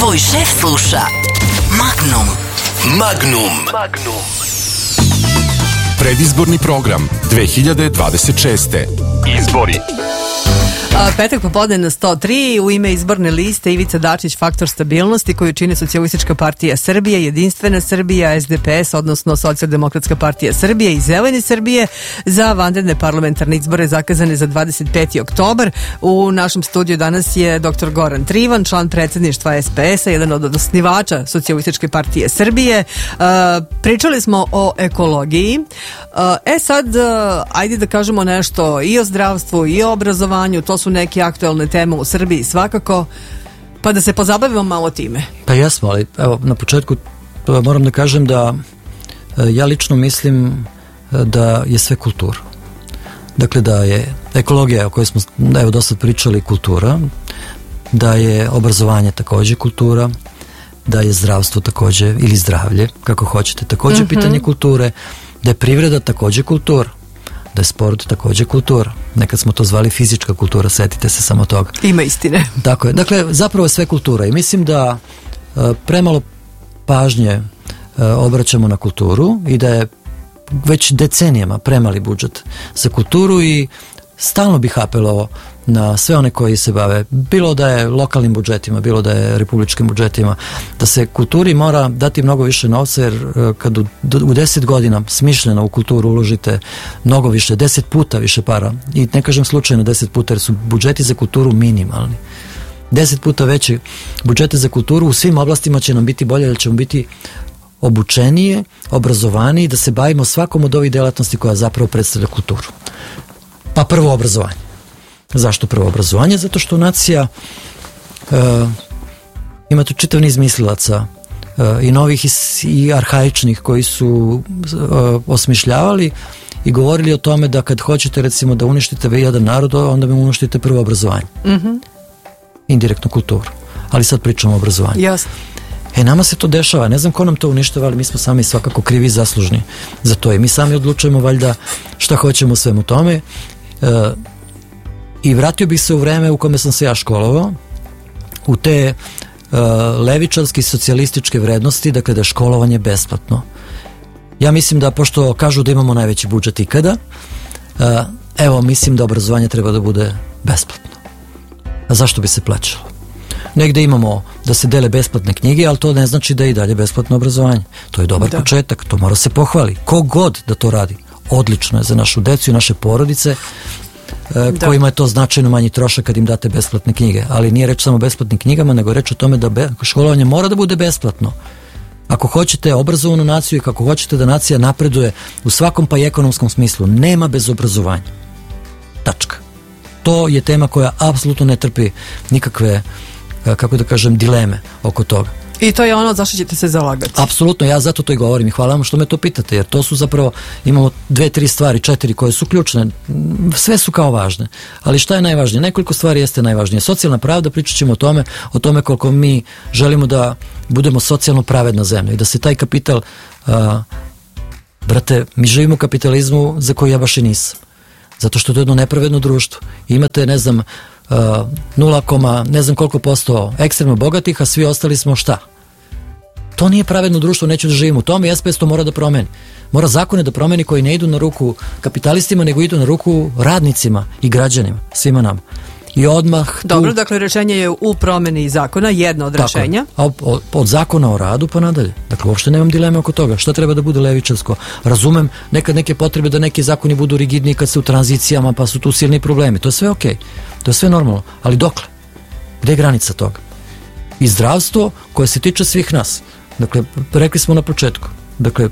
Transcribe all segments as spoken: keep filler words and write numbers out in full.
Tvoj šef sluša Magnum. Magnum. Magnum. Predizborni program dve hiljade dvadeset šeste. Izbori. Petak popodne na sto tri, u ime izborne liste Ivica Dačić, Faktor stabilnosti, koju čine Socijalistička partija Srbije, Jedinstvena Srbija, S D P S, odnosno Socijaldemokratska partija Srbije i Zeleni Srbije, za vanredne parlamentarne izbore zakazane za dvadeset peti oktobar. U našem studiju danas je doktor Goran Trivan, član predsjedništva S P S-a, jedan od osnivača Socijalističke partije Srbije. Uh, pričali smo o ekologiji. Uh, e sad, uh, ajde da kažemo nešto i o zdravstvu i o obrazovanju. To su neke aktualne teme u Srbiji svakako, pa da se pozabavimo malo time. Pa jesmo, ali evo na početku moram da kažem da ja lično mislim da je sve kultura. Dakle da je ekologija o kojoj smo evo dosta pričali kultura, da je obrazovanje takođe kultura, da je zdravstvo takođe, ili zdravlje, kako hoćete, takođe mm-hmm. pitanje kulture, da je privreda takođe kultura, da je sport takođe kultura. Nekad smo to zvali fizička kultura, setite se samo toga. Ima istine. Tako je. Dakle, zapravo je sve kultura i mislim da uh, premalo pažnje uh, obraćamo na kulturu i da je već decenijama premali budžet za kulturu i stalno bih apelovao na sve one koji se bave, bilo da je lokalnim budžetima, bilo da je republičkim budžetima, da se kulturi mora dati mnogo više novca, jer kad u, u deset godina smišljeno u kulturu uložite mnogo više, deset puta više para, i ne kažem slučajno deset puta, jer su budžeti za kulturu minimalni. Deset puta veći budžete za kulturu u svim oblastima će nam biti bolje, jer ćemo biti obučenije, obrazovaniji, da se bavimo svakom od ovih delatnosti koja zapravo predstavlja kulturu. Pa prvo obrazovanje. Zašto prvo obrazovanje? Zato što nacija uh, ima tu čitav niz mislilaca uh, i novih i, i arhaičnih koji su uh, osmišljavali i govorili o tome da kad hoćete recimo da uništite vi jedan narod, onda mi uništite prvo obrazovanje. Mm-hmm. Indirektno kulturu. Ali sad pričamo o obrazovanju. Jasno. E, nama se to dešava, ne znam ko nam to uništava, ali mi smo sami svakako krivi i zaslužni za to i mi sami odlučujemo valjda šta hoćemo u svemu tome. Uh, I vratio bih se u vreme u kome sam se ja školovao, u te uh, levičarske i socijalističke vrednosti, dakle da je školovanje besplatno. Ja mislim da, pošto kažu da imamo najveći budžet ikada, uh, evo, mislim da obrazovanje treba da bude besplatno. A zašto bi se plaćalo? Negde imamo da se dele besplatne knjige, ali to ne znači da je i dalje besplatno obrazovanje. To je dobar da. početak, to mora se pohvali. Ko god da to radi, odlično je za našu decu i naše porodice, Da. kojima je to značajno manji trošak kad im date besplatne knjige, ali nije reč samo o besplatnim knjigama, nego reč o tome da be, školovanje mora da bude besplatno. Ako hoćete obrazovanu naciju i kako hoćete da nacija napreduje u svakom pa i ekonomskom smislu, nema bez obrazovanja. Tačka. To je tema koja apsolutno ne trpi nikakve, kako da kažem, dileme oko toga. I to je ono zašto ćete se zalagati. Apsolutno, ja zato to i govorim i hvala vam što me to pitate, jer to su zapravo, imamo dve, tri stvari, četiri koje su ključne, sve su kao važne, ali šta je najvažnije? Nekoliko stvari jeste najvažnije. Socijalna pravda, pričat ćemo o tome, o tome koliko mi želimo da budemo socijalno pravedna zemlja i da se taj kapital, a, brate, mi živimo u kapitalizmu za koji ja baš i nisam, zato što to je jedno nepravedno društvo. Imate, ne znam, Uh, nula, ne znam koliko posto ekstremno bogatih, a svi ostali smo šta? To nije pravedno društvo, neću da živim u tome i S P S to mora da promeni. Mora zakone da promeni koji ne idu na ruku kapitalistima, nego idu na ruku radnicima i građanima, svima nam. I odmah tu... Dobro, dakle rešenje je u promeni zakona, jedno od rešenja. A od, od zakona o radu pa nadalje. Dakle, uopšte nemam dileme oko toga. Šta treba da bude levičarsko? Razumem nekad neke potrebe da neki zakoni budu rigidniji kad se u tranzicijama, pa su tu silni problemi. To je sve okej. To je sve normalno. Ali dokle? Gde je granica toga? I zdravstvo koje se tiče svih nas. Dakle, rekli smo na početku. Dakle,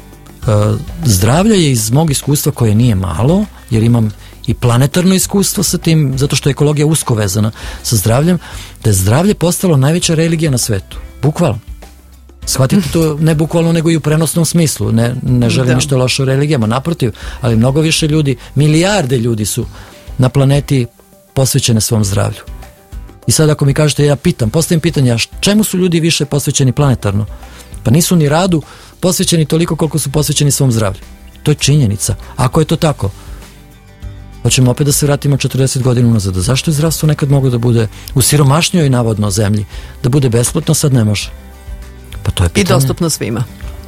zdravlje je iz mog iskustva koje nije malo, jer imam i planetarno iskustvo sa tim, zato što je ekologija usko vezana sa zdravljem, da je zdravlje postalo najveća religija na svetu. Bukvalno. Shvatite to ne bukvalno, nego i u prenosnom smislu. Ne, ne želim da. ništa loše o religijama, naprotiv, ali mnogo više ljudi, milijarde ljudi su na planeti posvećene svom zdravlju. I sad ako mi kažete, ja pitam, postavim pitanje, a čemu su ljudi više posvećeni planetarno? Pa nisu ni radu posvećeni toliko koliko su posvećeni svom zdravlju. To je činjenica. Ako je to tako, Hoćemo opet da se vratimo četrdeset godina unazad. Zašto je zdravstvo nekad moglo da bude u siromašnjoj navodno zemlji, da bude besplatno, sad ne može? Pa to je pitanje. I dostupno svima.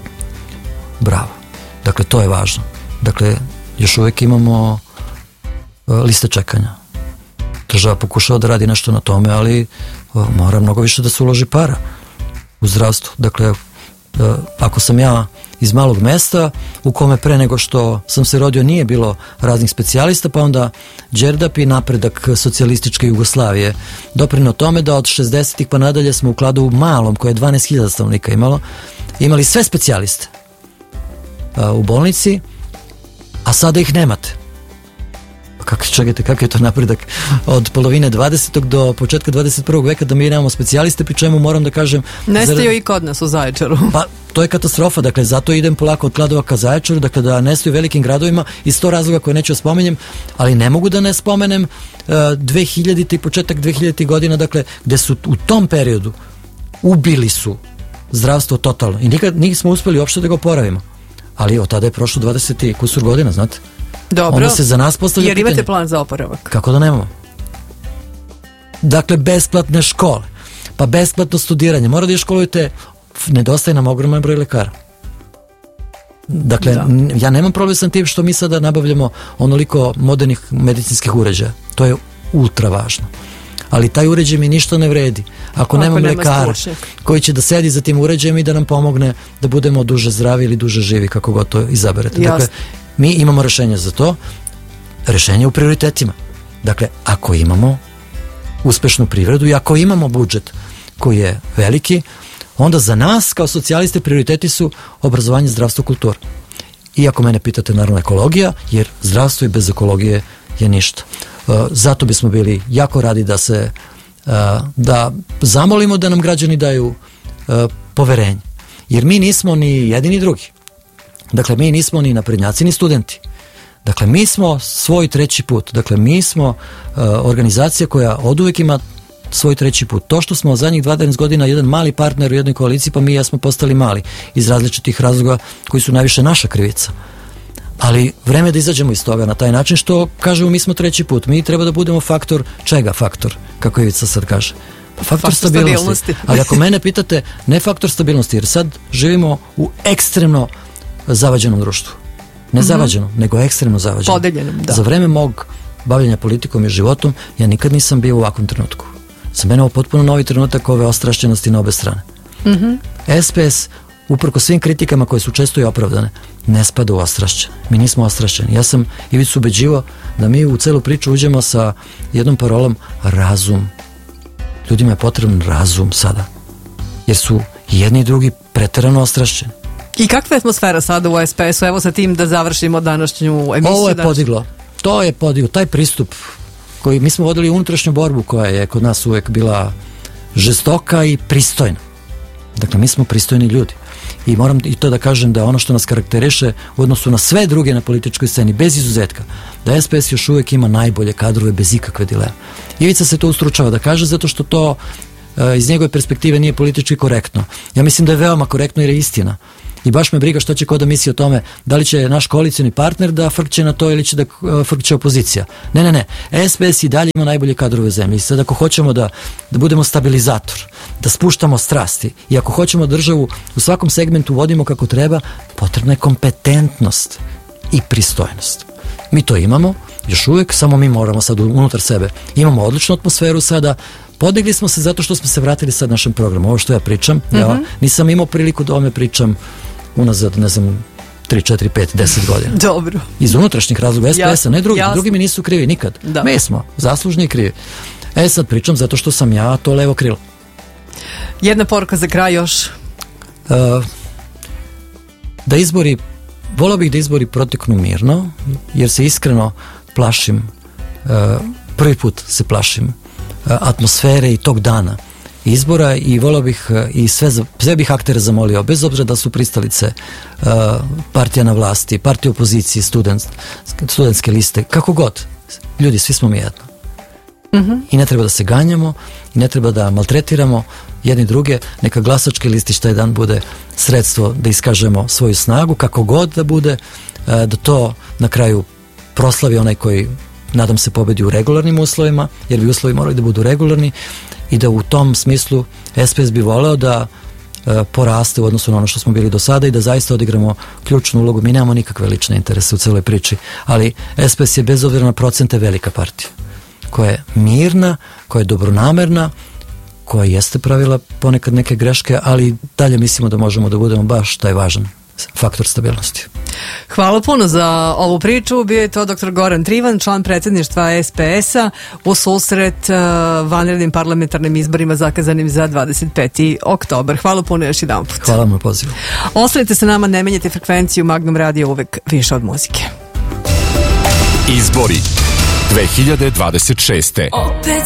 Bravo. Dakle, to je važno. Dakle, još uvijek imamo uh, liste čekanja. Država pokušava da radi nešto na tome, ali uh, mora mnogo više da se uloži para u zdravstvu. Dakle, uh, ako sam ja iz malog mesta u kome pre nego što sam se rodio nije bilo raznih specijalista, pa onda Đerdap i napredak socijalističke Jugoslavije doprineo tome da od šezdesetih pa nadalje smo u Kladovu malom, koje je dvanaest hiljada stanovnika imalo, imali sve specijaliste a, u bolnici, a sada ih nemate. Kako, čekajte, kako je to napredak od polovine dvadesetog do početka dvadeset prvog veka da mi nemamo specijaliste, pri čemu moram da kažem... Nestaju zar... i kod nas u Zaječaru. Pa, to je katastrofa, dakle, zato idem polako od Kladova ka Zaječaru, dakle, da nestaju velikim gradovima iz sto razloga koje neću spomenjem, ali ne mogu da ne spomenem uh, dve hiljadite i početak dve hiljaditih godina, dakle, gde su u tom periodu ubili su zdravstvo totalno i nikad nismo uspeli uopšte da ga oporavimo. Ali od tada je prošlo dvadeset i kusur godina, znate? Dobro, onda se za nas postavlja jer pitanje. imate plan za oporavak? Kako da nemamo? Dakle, besplatne škole, pa besplatno studiranje. Mora da je školujete, nedostaje nam ogroman broj lekara. Dakle, da. Ja nemam problem sa tim što mi sada nabavljamo onoliko modernih medicinskih uređaja. To je ultra važno. Ali taj uređaj mi ništa ne vredi ako, ako nemam nema lekara stručnjak koji će da sedi za tim uređajem i da nam pomogne da budemo duže zdravi ili duže živi, kako god to izaberete. Jasne. Dakle, mi imamo rešenje za to. Rešenje u prioritetima. Dakle, ako imamo uspešnu privredu i ako imamo budžet koji je veliki, onda za nas kao socijaliste prioriteti su obrazovanje, zdravstvo, kultura. I ako mene pitate, naravno, ekologija, jer zdravstvo i bez ekologije je ništa. Uh, zato bismo bili jako radi da se uh, da zamolimo da nam građani daju uh, poverenje. Jer mi nismo ni jedni ni drugi. Dakle, mi nismo ni naprednjaci ni studenti. Dakle, mi smo svoj treći put. Dakle, mi smo uh, organizacija koja oduvek ima svoj treći put. To što smo zadnjih dvanaest godina jedan mali partner u jednoj koaliciji, pa mi ja smo postali mali iz različitih razloga koji su najviše naša krivica. Ali vreme je da izađemo iz toga na taj način što kažemo mi smo treći put. Mi treba da budemo faktor, čega faktor, kako Ivica sad kaže? Pa faktor, faktor stabilnosti. stabilnosti. Ali ako mene pitate, ne faktor stabilnosti, jer sad živimo u ekstremno zavađenom društvu. Ne mm-hmm. zavađeno, nego ekstremno zavađeno. Podeljenom, da. Za vreme mog bavljenja politikom i životom, ja nikad nisam bio u ovakvom trenutku. Za mene ovo potpuno novi trenutak ove ostrašćenosti na obe strane. Mm-hmm. S P S, uprko svim kritikama koje su često i opravdane, ne spada u ostrašćene. Mi nismo ostrašćeni. Ja sam Ivicu ubeđivao da mi u celu priču uđemo sa jednom parolom razum. Ljudima je potreban razum sada. Jer su jedni i drugi preterano ostrašćeni. I kakva je atmosfera sada u S P S-u? Evo sa tim da završimo današnju emisiju. Ovo je danas. podiglo. To je podiglo. Taj pristup koji mi smo vodili unutrašnju borbu koja je kod nas uvek bila žestoka i pristojna. Dakle, mi smo pristojni ljudi. I moram i to da kažem da ono što nas karakteriše u odnosu na sve druge na političkoj sceni, bez izuzetka, da S P S još uvijek ima najbolje kadrove bez ikakve dileme. Ivica se to ustručava da kaže zato što to e, iz njegove perspektive nije politički korektno. Ja mislim da je veoma korektno jer je istina. I baš me briga što će ko da misli o tome da li će naš koalicioni partner da frkće na to ili će da frkće opozicija. Ne, ne, ne. S P S i dalje ima najbolje kadrove zemlje. I sad ako hoćemo da, da budemo stabilizator, da spuštamo strasti i ako hoćemo državu u svakom segmentu vodimo kako treba, potrebna je kompetentnost i pristojnost. Mi to imamo, još uvijek, samo mi moramo sad unutar sebe. Imamo odličnu atmosferu sada. Podigli smo se zato što smo se vratili sad našem programu. Ovo što ja pričam, mm-hmm. ja nisam imao priliku da ome pričam unazad, ne znam, tri, četiri, pet, deset godina. Dobro. Iz unutrašnjih razloga S P S-a, ne drugi. Jasno. Drugi mi nisu krivi nikad. Da. Mi smo zaslužni i krivi. E sad pričam zato što sam ja to levo krilo. Jedna poruka za kraj još. Uh, da izbori, volao bih da izbori proteknu mirno, jer se iskreno plašim, uh, prvi put se plašim uh, atmosfere i tog dana izbora i volao bih uh, i sve, sve bih aktere zamolio, bez obzira da su pristalice uh, partija na vlasti, partija opozicije, student, studentske liste, kako god. Ljudi, svi smo mi jedno. Mm-hmm. I ne treba da se ganjamo i ne treba da maltretiramo jedni druge, neka glasački listić taj dan bude sredstvo da iskažemo svoju snagu, kako god da bude, da to na kraju proslavi onaj koji nadam se, pobedi u regularnim uslovima, jer bi uslovi morali da budu regularni i da u tom smislu S P S bi voleo da e, poraste u odnosu na ono što smo bili do sada i da zaista odigramo ključnu ulogu. Mi nemamo nikakve lične interese u celoj priči, ali S P S je bez obzira na procente velika partija, koja je mirna, koja je dobronamerna, koja jeste pravila ponekad neke greške, ali dalje mislimo da možemo da budemo baš taj važan faktor stabilnosti. Hvala puno za ovu priču. Bio je to doktor Goran Trivan, član predsjedništva S P S-a u susret uh, vanrednim parlamentarnim izborima zakazanim za dvadeset peti oktobar. Hvala puno još jedan put. Hvala vam na pozivu. Ostanite sa nama, ne menjate frekvenciju, Magnum Radio uvek više od muzike. Izbori dve hiljade dvadeset šeste. Opet